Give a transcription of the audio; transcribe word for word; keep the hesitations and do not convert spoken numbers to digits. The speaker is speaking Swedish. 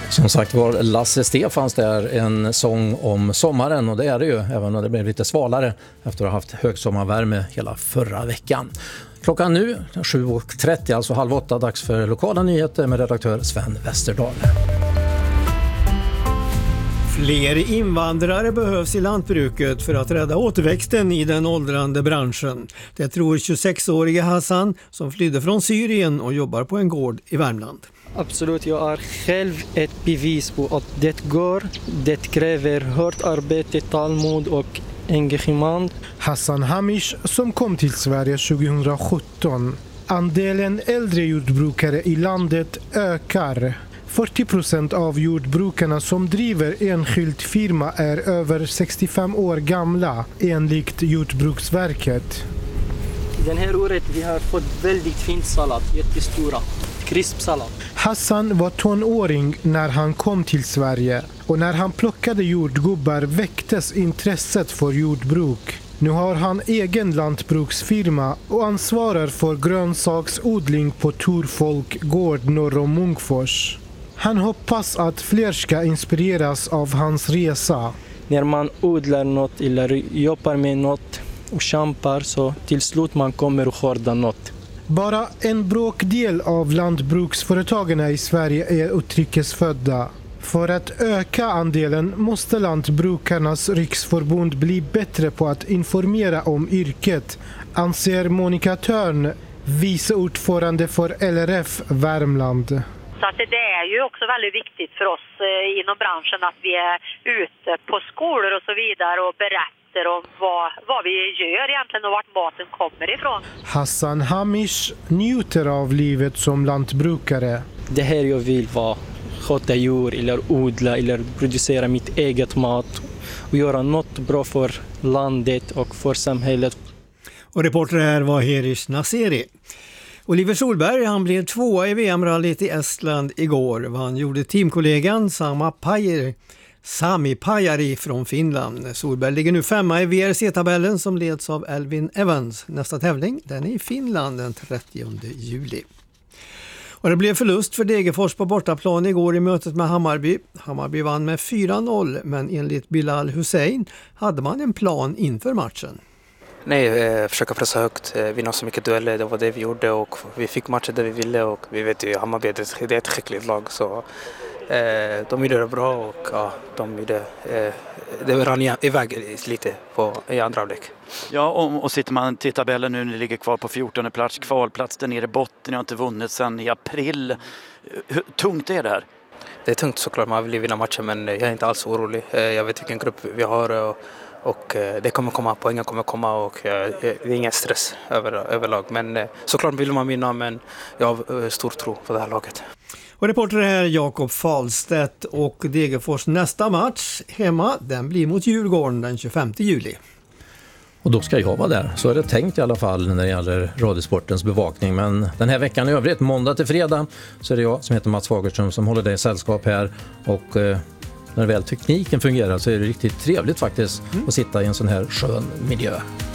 Som sagt var, Lasse Stefans där, en sång om sommaren, och det är det ju, även om det blev lite svalare efter att ha haft högsommarvärme hela förra veckan. Klockan nu sju och trettio, alltså halv åtta, dags för lokala nyheter med redaktör Sven Westerdahl. Fler invandrare behövs i lantbruket för att rädda återväxten i den åldrande branschen. Det tror tjugosex-årige Hassan som flydde från Syrien och jobbar på en gård i Värmland. Absolut, jag är själv ett bevis på att det går. Det kräver hårt arbete, tålamod och engagemang. Hassan Hamish som kom till Sverige tjugosjutton. Andelen äldre jordbrukare i landet ökar. fyrtio procent av jordbrukarna som driver enskild firma är över sextiofem år gamla, enligt Jordbruksverket. Den här året vi har fått väldigt fin sallad, jättestora, krispsallad. Hassan var tonåring när han kom till Sverige, och när han plockade jordgubbar väcktes intresset för jordbruk. Nu har han egen lantbruksfirma och ansvarar för grönsaksodling på Torfolk gård norr om Munkfors. Han hoppas att fler ska inspireras av hans resa. När man odlar något eller jobbar med något och kämpar, så till slut man kommer att skörda något. Bara en bråkdel av lantbruksföretagen i Sverige är utrikesfödda. För att öka andelen måste Lantbrukarnas riksförbund bli bättre på att informera om yrket, anser Monica Törn, vice ordförande för L R F Värmland. Så att det är ju också väldigt viktigt för oss inom branschen att vi är ute på skolor och så vidare och berättar om vad, vad vi gör egentligen och vart maten kommer ifrån. Hassan Hamish njuter av livet som lantbrukare. Det här jag vill vara, sköta djur eller odla eller producera mitt eget mat och göra något bra för landet och för samhället. Och reporter här var Herish Naseri. Oliver Solberg, han blev tvåa i V M-rallyt i Estland igår. Han gjorde teamkollegan Sama Pajari, Sami Pajari från Finland. Solberg ligger nu femma i V R C-tabellen som leds av Elvin Evans. Nästa tävling, den är i Finland den trettionde juli. Och det blev förlust för Degerfors på bortaplan igår i mötet med Hammarby. Hammarby vann med fyra noll, men enligt Bilal Hussein hade man en plan inför matchen. Nej, eh, försöka pressa högt, eh, vinna så mycket dueller, det var det vi gjorde och vi fick matcher där vi ville, och vi vet ju Hammarby det är ett skickligt lag, så eh, de gjorde det bra och ja, de gjorde, eh, det rann iväg lite på, i andra halvlek. Ja, och, och sitter man till tabellen nu, ni ligger kvar på fjortonde plats, kvalplats där nere i botten, ni har inte vunnit sedan i april. Hur tungt är det här? Det är tungt såklart, man vill vinna matchen, men jag är inte alls orolig. Eh, jag vet vilken grupp vi har och Och det kommer komma, poängen kommer komma, och det är ingen stress över, överlag. Men såklart vill man vinna, men jag har stor tro på det här laget. Och reporter här Jakob Falstedt, och Degerfors nästa match hemma, den blir mot Djurgården den tjugofemte juli. Och då ska jag vara där, så är det tänkt i alla fall när det gäller Radiosportens bevakning. Men den här veckan i övrigt, måndag till fredag, så är det jag som heter Mats Fagerström som håller dig i sällskap här, och när väl tekniken fungerar så är det riktigt trevligt faktiskt mm. att sitta i en sån här skön miljö.